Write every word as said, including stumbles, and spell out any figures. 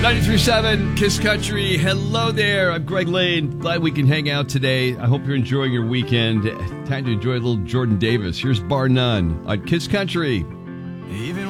ninety-three point seven Kiss Country. Hello there. I'm Greg Lane. Glad we can hang out today. I hope you're enjoying your weekend. Time to enjoy a little Jordan Davis. Here's Bar None on Kiss Country. Even